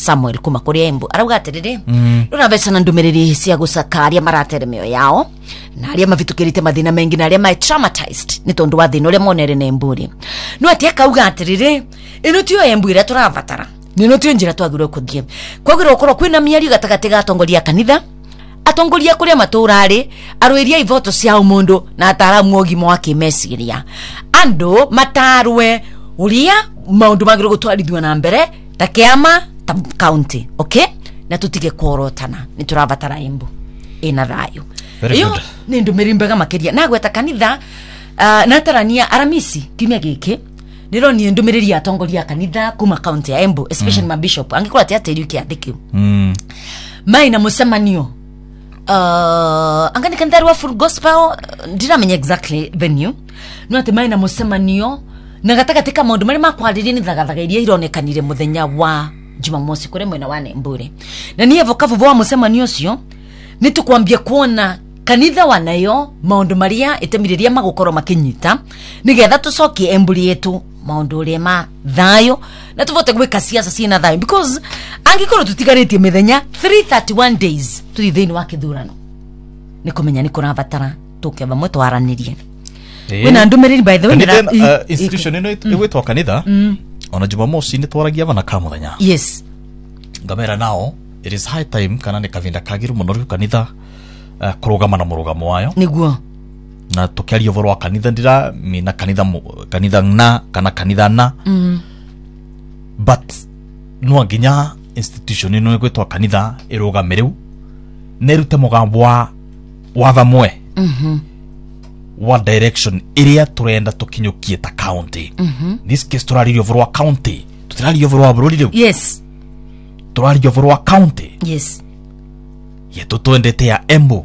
Samuel kuma kuri Embu arauga atiriri runa beca na ndumiriri cia gucakaria maratere meo yao na aria mavitukirite mathina mengi na aria mai traumatized ni tondu wa thina uria monere na Emburi no atia kauga atiriri ino tio Embu ira turavatara nino tio njira twathire kuthie kwagire ukorwo kwina miario gatagati ga atongoria kanitha atongoria kuria maturari arwiria ivoto cia mundu na ataramu ogima wa kimeciria ando matarwe uria maundu magire gutwarithio na mbere ta kiama ta county okay na tutige korotana ni turavatara Embu ina thayo iyo ni ndumirimbaga makiria na gweta kanitha na tarania aramisi kimya giki niro ni ndumiriri atongoria kanitha kuma county ya Embu especially my bishop angikora tia teri kiathiki mai na musemanio angani kandaru wa full gospel ndiramenya exactly venue no ati mai na musemanio na gatagati ka maundu mari makwaririe ni thagathaga iria ironekanire muthenya wa Jumamosi kure mwena wa Emburi na ni evokavu wa musemanio cio ni tukwambia kuona kanitha wanayo maundu maria itemiriria magukoro makinyita nigetha tucokie Emburi yetu maundu rema thayo na tuvote gwika siasa sina thayo because angikoro tutigarite mithenya 331 days tuithini wa kithurano ni kumenya ni kuravatara tuke bamwe twaranirie wena ndumiriri by the way institution ino igwitwa kanitha ona Jumamosi ni twaragia bana ka muthenya yes ngamera nao it is high time kana ni kavinda kagiru muno kanitha kurugama na murugamo wayo niguo na tukiaria voro wa kanitha ndira mina kanitha na kana kanitha na but no nginya institution ino igwitwa kanitha irugamireu nerute mugambo wa vamwe wa direction iria turenda tukinyukie ta county this case turaririo voro wa county turaririo voro wa bururi riu yes turaririo voro wa county yes yetu twendete ya Embu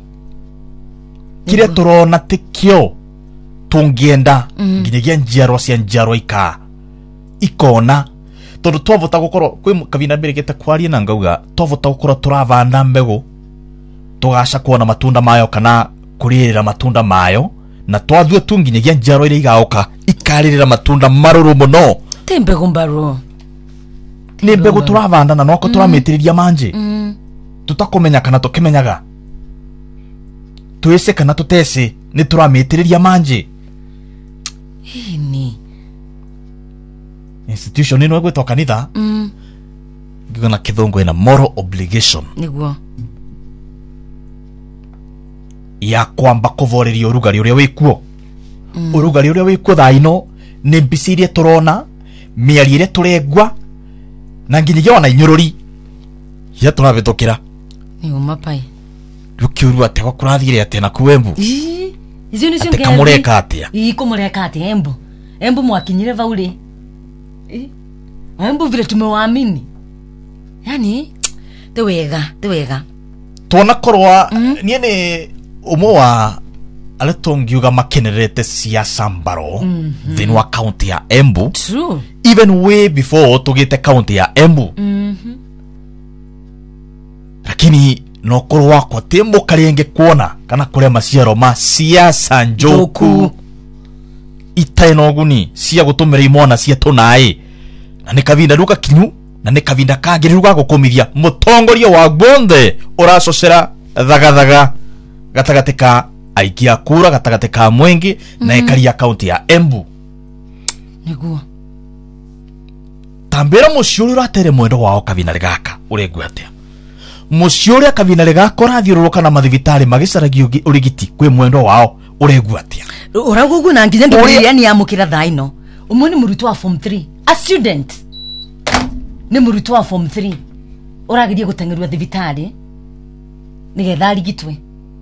kire turona tikio tungienda nginyagia njiarwa cia njiarwa ikona tondu twavota gukorwo kwi kavina mbere gete kwaria na ngauga twavota gukorwo turavanda mbegu tugaca kuona matunda mayo kana kuririra matunda mayo na twathue tu nginyagia njiarwa iria igauka ikaririra matunda maruru muno tembegu mbaru ni mbegu turavanda na noko turamitiriria manje tutakomenya kana tukimenyaga twese kana tutese ni turamitiriria manje ni institution ino gwetwa kanitha ngigona kithungu ina moral obligation niguo ya kwamba kuvoreria urugari uria wikuo urugari uria wikuo thaino ni mbicirie turona miarire turegwa na nginyagia wana inyururi ya turavitukira ni umapai rukiuru ategwa kurathire atena kuembu izo ni cio kamureka atia kumureka atia Embu mwakinyire vauri Embu vile tumewaamini yani tewega tuona korwa niene umwe wa aletongiuga makenerete siasa mbaro thini wa county ya Embu true even way before tugite county ya Embu lakini no korwa kwa tembo karienge kuona kana kuria maciaro ma siasa njoku itaino guni cia gutumira imona cia tunai na ni kavinda duka kinyu na ni kavinda kagiriru ga gukomithia mutongoria wa Bonde uracocera thagathaga gatagatika aikia kura gatagatika Mwengi na ekaria county ya Embu niguo tambira muciuri uratere mwendo wao kavinda gaka uregwa atia muciuri akavinda gaka rathiururuka na mathibitari magisaragio urigiti kwi mwendo wao uregwa atia uragugu na nginya nduriria ni amukira thaino umwe ni murutu wa form 3 a student ni murutu wa form 3 uragirie gutengerwa thibitari nigetha rigitwe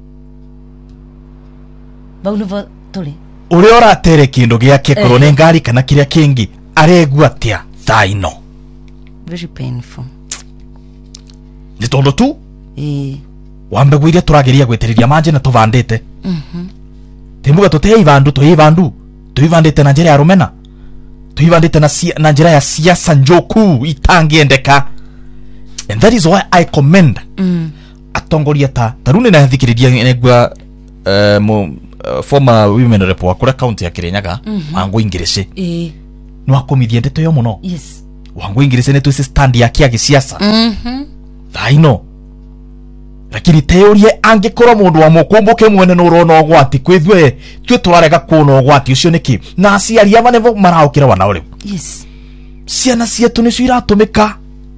baunuvo tuli uri oratere kindu giake korwo ni ngari kana kiria kingi aregwa atia thaino very painful ni tondu tu wambe gwiria turageria gweteriria manje na tuvandite timuga tutei ivandu tuivandite na njira ya rumena tuivandite na njira ya siasa njoku itangiendeka and that is why I commend atongoria taruni na thikiriria negwa former women rep wa kura county ya Kirinyaga Wangu Ingirici no akomithia ndeto yo muno yes wangu ingirese netu isi stand ya kia kisiasa thaino lakini teorie angikora mundu wa mukumbuke mwene no rono ogwati kwithwe twe turarega kuno ogwati ucio niki na aciari aba nevo maraukira wana uri yes ciana cietu ni cio iratumika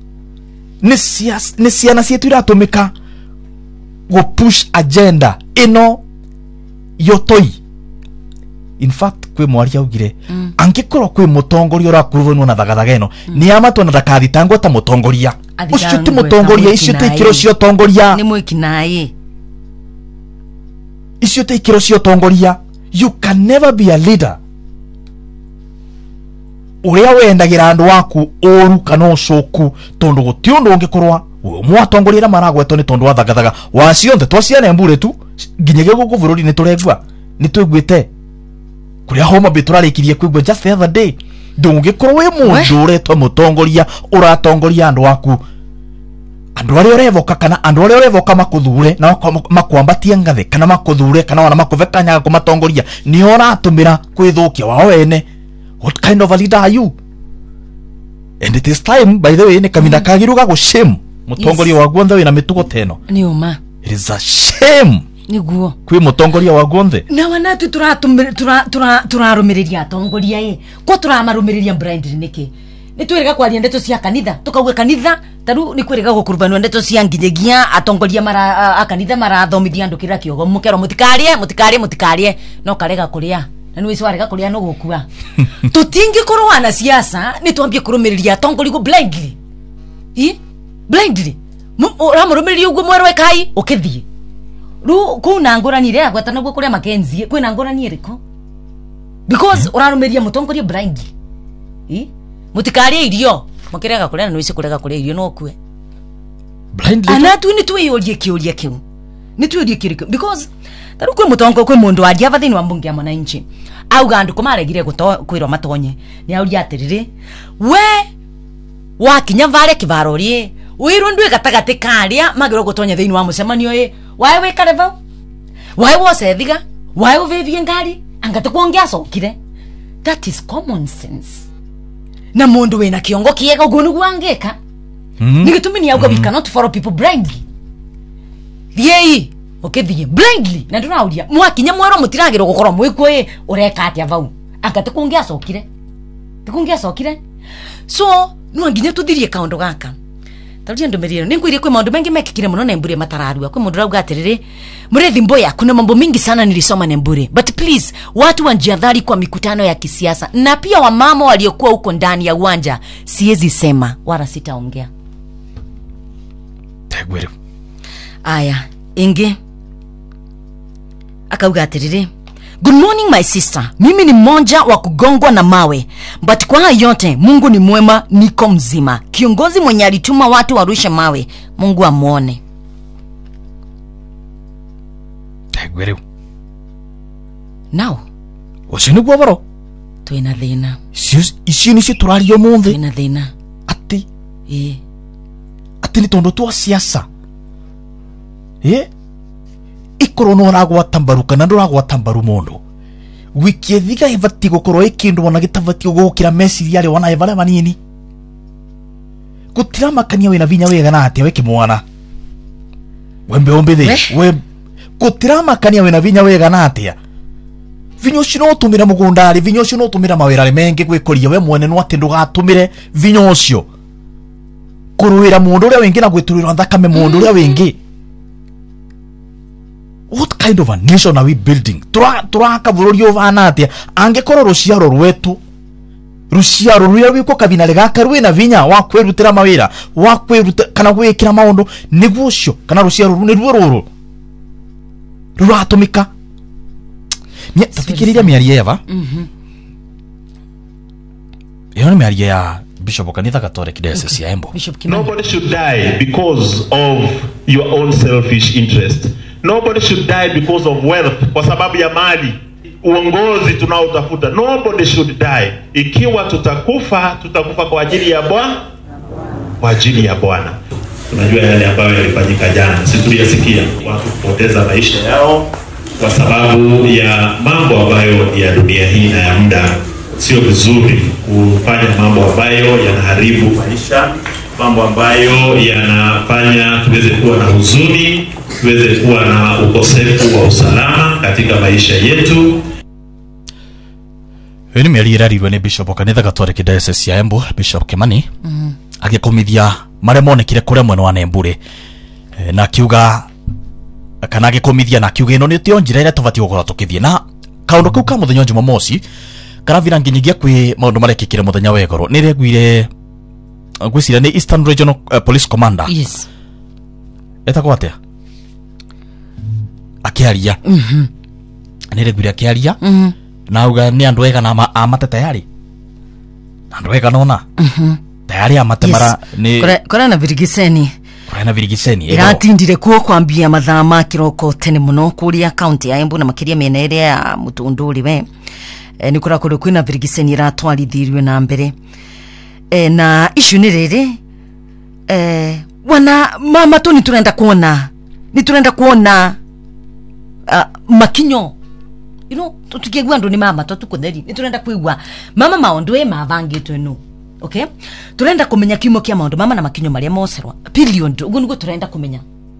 ni ciana cietu iratumika go push agenda ino yotoi. In fact kwe mwari augire angikoro kwe mutongoria urakuruvunwa na thagathage ino ni amatwa na ndakathitangwo ta mutongoria ucio ti mutongoria icio ti ikiro cio tongoria ni mwikinaye icio ti ikiro cio tongoria. You can never be a leader uria wendagira andu waku oru kana ucoku tondu guti undu ungikorwa mwatongoria maragwetwo ni tondu wa thagathanga wacio nthe twaciana mbure tu nginyege guku bururi ni turegwa ni twigwite kuria homa biturarikirie kwigwa just the other day ndungikorwo we mundu uretwa mutongoria uratongoria andu waku andu aria urevoka kana andu aria urevoka makuthure na makwambatia ngathi kana makuthure kana wana makuvekanya kumatongoria ni uratumira kwithukia wao ene. What kind of a leader are you? And it is time by the way ni kaminda kagiruga go shame mutongoria wa gwonde wina mitugo teno ni uma. It is a shame niguo kwi mutongoria wa gwonde na wanatu turarumiriria atongoria ko turamarumiriria blind niki ni twirega kwaria ndeto cia kanitha tukauga kanitha taru ni kwirega gukurubanwa ndeto cia nginyegia atongoria mara akanitha marathomithia andu kira kiogo mukero mutikarie no karega kuria na ni wiswarega kuria no gukua tutingi korwa na siasa ni twambie kurumiriria atongoria go blindly blindly uramurumiriria uguo mwerwe kai ukithie ru kuna ngorani ria gwetana gwo kuria makenzie kwina ngorani iriko because urarumiria mutongoria blindly mutikarie irio mukirega kuria no isi kurega kuria irio no kue blindly anatu ni tuyorie kiuria kiu ni tuyorie kiriko because taru kwe mutongo kwe mundu adia vathini wa mbunge ya mwananchi auga andu kumaregire kwirwa matonye ni auria atiriri we wakinya vare kivaro ri wiru ndwe gatagati karia magiro gutonya thini wa mucemanio wae wikare vau wae wocethiga wae uvivie ngari angate kuongea acokire. That is common sense na mundu wina kiongo kiega uguo niguo angeka ni gitumi ni auga we cannot follow people blindly thiei ukithie blindly na ndurauria mwakinya mwero mutiragiro gukorwo mwiko ureka atia vau angate kuongea acokire so no nginya tuthirie kaundu gaka tarudia ndumiriro ninguirie kwe maundu mengi mekikire muno na mbure matararua kwe mundu rauga atiriri murethi mboya kuna mambo mingi sana nilisoma na mbure but please watu wanjiadhari kwa mikutano ya kisiasa na pia wamama waliokuwa huko ndani ya uwanja siwezi sema wala sitaongea tegwere aya inge akauga atiriri good morning my sister mimi ni mmoja wa kugongwa na mawe but kwa haya yote Mungu ni mwema niko mzima kiongozi mwenye alituma watu warushe mawe Mungu amuone tegwere now osini gwabaro twina thina ici ni citurario munthe twina thina ati ni tondu twa siasa ikoro no ragwata mbaru kana nduragwata mbaru mundu wiki ethiga ibati gukorwo ikindu ona gitavati gukira message yale wana evale manini gutira makania wina vinya wega na atia weki mwana wembe ombethe we gutira makania wina vinya wega na atia vinyo cino tumira mugundari vinyo cino tumira mawira mengi gwikoria we mwene no ati ndugatumire vinyo ucio kuruira mundu uria wingi na gwiturira thakame mundu uria wingi. What kind of a nation are we building? Turaka burorio vana atia angekoro ruciaro rwetu ruciaro ruya wiko kabina legaka rwina vinya wa kwirutira mawira wa kwiruta kana gwikira maundu niguo cio kana ruciaro rune ruru ruratumika nye tatikiriria miarie eva iyo ni miarie ya Bishop Kanitha Catholic Diocese ya Embu. Nobody should die because of your own selfish interest. Nobody should die because of wealth, kwa sababu ya mali, uongozi tunaotafuta. Nobody should die. Ikiwa tutakufa kwa ajili ya Bwana, kwa ajili ya Bwana. Tunajua yale ambayo yalifanyika jana, sisi tuliyasikia, watu kupoteza maisha yao kwa sababu ya mambo ambayo ya dunia hii na ya muda sio vizuri. kufanya mambo ambayo yanaharibu maisha, mambo ambayo yanafanya tuweze kuwa na huzuni, tuweze kuwa na ukosefu wa usalama katika maisha yetu. Ni mĩarirĩrĩirwo nĩ Bishop kanitha Gatoleki Diocese ya Embu, Bishop Kimani agĩkomithia marĩa monekire kũrĩa mwena wa Nembure, na akiuga kana agĩkomithia na akiuga ĩno nĩtio njĩra ĩrĩa tũbatiĩ gũkorwo tũkĩthiĩ. Na kaũndũ kau ka mũthenya wa Jumamosi karavira nginyagia kwĩ maũndũ marekĩkire mũthenya wa Igoro nĩrĩaiguire ngwĩciria nĩ Eastern Regional Police Commander. Yes. Etagwo atĩa? Akĩaria. Nĩrĩaiguire akĩaria. Na auga ni andu ega na amate tayari. Andu ega nona. Tayari amate mara ni kora na virigiseni. Kora na virigiseni. Iratindire kuo kwambia mathaa ma kiroko tene muno kuria county ya Embu na makiria mena ĩrĩa ya Mutunduri we. Ni kura kuri kwina virigiseni iratwarithirio na mbere. Na issue ni riri wana mama tu ni turenda kuona makinyo. You know, tukigwa ndo ni mama tukutheri ni turenda kuigwa mama maondo mavangitwe no. Okay, turenda kumenya kimo kia maondo mama na makinyo maria moserwa period ugu niguo turenda kumenya,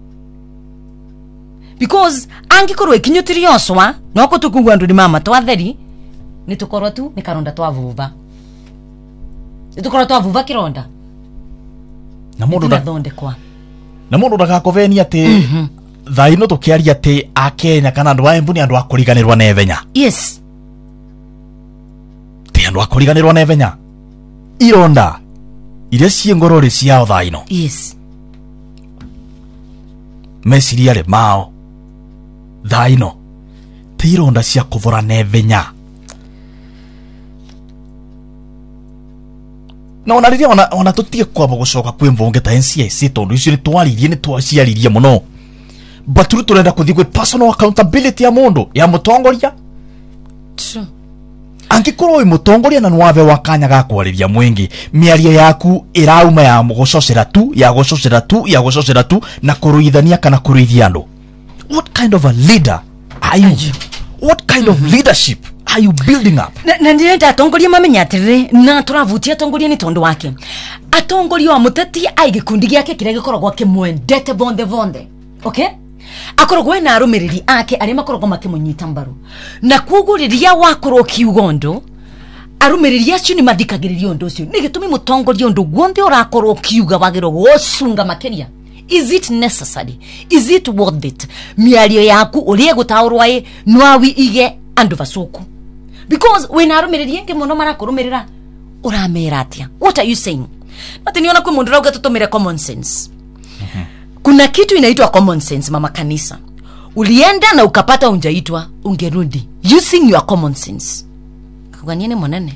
because angikorwo ikinyo tirioswa no ko tukugwa ndo ni mama twatheri ni tukorwo tu ni karonda twavuva, ni tukorwo twavuva kironda na mundu ndathondekwa na mundu ndagakoveni ati thaino tukiaria ati Akenya kana andu a Embu ni andu akuriganirwa na evenya. Yes. Ti andu akuriganirwa na evenya. Ironda ile ciengorore ciao thaino. Yes. Mesiriare mao thaino ti ironda cia kuvora na evenya. Na onariria ona tutie kwabo gucoka kwimvonge ta NCIC tondu icio ni twaririe ni twaciaririe muno. Baturu turenda kuthi gwe personal accountability ya mundu ya mutongoria. Angikorwo mutongoria na nwawe wakanya ga kwariria mwingi miario yaku irauma ya gucocera tu na kuruithania kana kuruithia andu. What kind of a leader are you? What kind of leadership are you building up? Na ndirenda atongoria mamenya atiriri na turavutia atongoria ni tondu wake. Atongoria wa muteti aigikundi giake kiria gikoragwo kimwendete vonde. Okay? Akorogwe na arumiriri ake arĩa makorogwo makimunyita mbaru na kuguriria wakorwo kiugondo arumiriri acio ni mathikagiriria undu ucio ni gitumi mutongoria undu gwonde urakorwo kiuga wagiro gocunga makeria. Is it necessary? Is it worth it? Miario yaku urie gutaurwa nwawi ige andu bacuku, because when arumiriri nge muno marakurumirira uramera atia. What are you saying? But niona kwa mundu rauga tutumire common sense. Kuna kitu inaitwa common sense mama kanisa. Ulienda na ukapata unjaitwa ungerudi using your common sense. Kugania ni monene.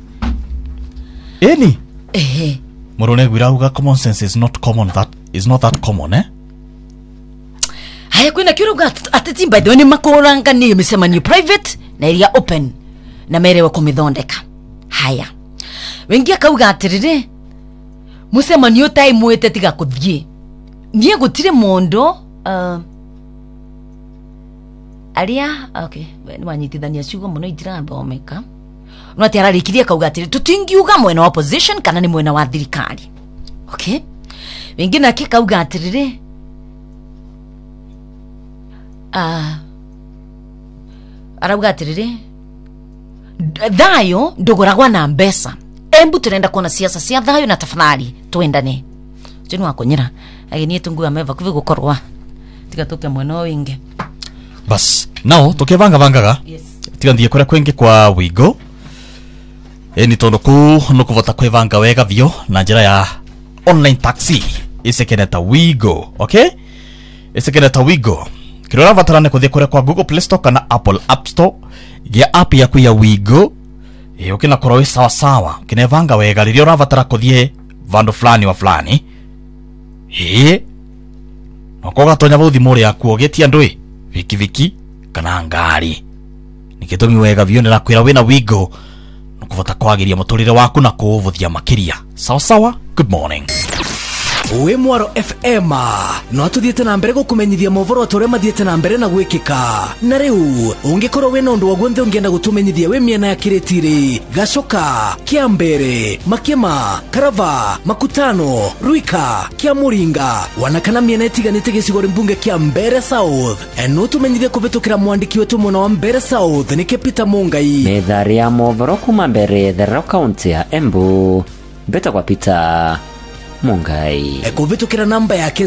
Eni. Morone gwirauga common sense is not common, that is not that common Haya kuna kiruga atati by the way makoranga ni misema ni private na area open na merewe kumithondeka. Haya. Wengi akauga atirire musema ni time mwete tiga kuthie. Niye gutire mondo aria okay ni wanyitithania ciugo muno itirathomeka no ati ararikiria kauga atiri tutingiuga mwena wa opposition kana ni mwena wa thirikari. Okay, wengine akikauga atirire arauga atirire thayo nduguragwa na mbesa. Embu turenda kuona siasa cia thayo na tafadhali tuendane tinu akunyira agenie tungu ameva kuvi gukorwa tiga tuke mweno winge bas nao tukivanga yes tiga ndie kuria kwingi kwa wigo ni tondu ku no kuvota kwivanga wega vio na njira ya online taxi isekeneta wigo. Okay, isekeneta wigo kirora vatarane kuthie kuria kwa Google Play Store kana Apple App Store ya app yaku ya wigo ukina korwo sawa kinevanga wega riria uravatara kuthie vandu fulani wa fulani nokoga tonya vuthi muri yaku ogetia ndui viki kana ngari nikitumi wega vio ndira kwira wina wigo nokuvota kwagiria muturire waku na kuvuthia makiria sawa. Good morning. we Mwaro FM no tuthiete na mbere gukumenyithia movoro tore mathiete na mbere na gwikika na riu ungikorwo we no ndu wagwenthe ungienda gutumenyithia we miena ya Kiritiri, Gacoka, Kiambere, Makema, Karava, Makutano, Ruika, Kiamuringa wanakana miena itiganite gicigo mbunge kia Mbere South no tumenyithie kuvitukira mwandiki wetu mwana wa Mbere South ni Peter Mungai methari ya movoro kuma Mbere the county ya Embu beta kwa Peter Mungai kuvitukira namba yake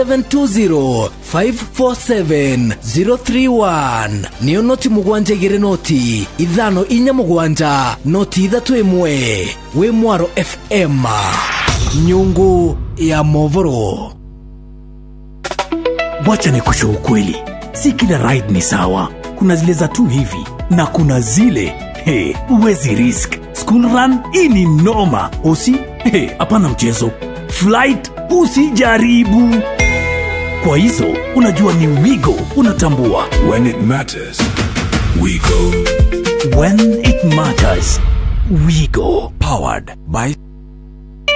0720547031 niyo noti mugwanja igire noti ithano inya mugwanja noti ithatu imwe we Mwaro FM nyungu ya movoro. Wacha nikusho ukweli, si kila ride ni sawa. Kuna zile za tu hivi na kuna zile uwezi risk. School run ini noma usi hapana mchezo. Flight usijaribu. Kwa hizo unajua ni Wigo unatambua. When it matters, we go. When it matters, Wigo. Powered by